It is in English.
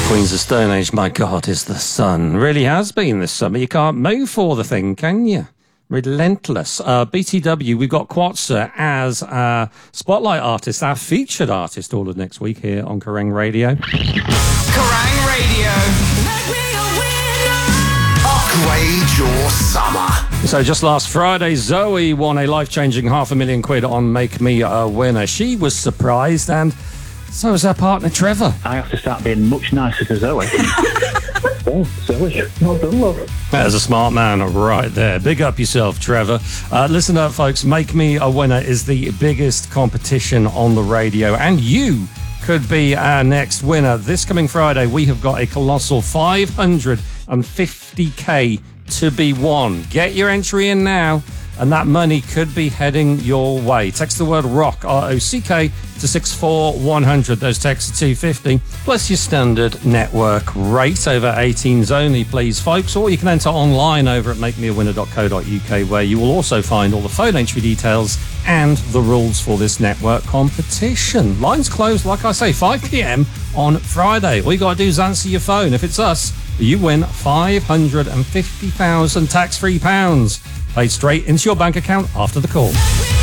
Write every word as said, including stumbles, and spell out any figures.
Queens of Stone Age, my God, is the sun. Really has been this summer. You can't move for the thing, can you? Relentless. Uh, B T W, we've got Quatsa as our spotlight artist, our featured artist, all of next week here on Kerrang Radio. Kerrang Radio. Upgrade your summer. So just last Friday, Zoe won a life-changing half a million quid on Make Me a Winner. She was surprised, and so was her partner, Trevor. I have to start being much nicer to Zoe. Oh, Zoe, well done, love. There's a smart man right there. Big up yourself, Trevor. Uh, listen up, folks. Make Me a Winner is the biggest competition on the radio, and you could be our next winner. This coming Friday, we have got a colossal five hundred fifty k to be won. Get your entry in now, and that money could be heading your way. Text the word ROCK, R O C K, to six four one hundred. Those texts are two fifty, plus your standard network rate. Over eighteens only, please, folks. Or you can enter online over at make me a winner dot co dot U K, where you will also find all the phone entry details and the rules for this network competition. Lines closed, like I say, five p.m. on Friday. All you got to do is answer your phone. If it's us, you win five hundred fifty thousand tax-free pounds paid straight into your bank account after the call.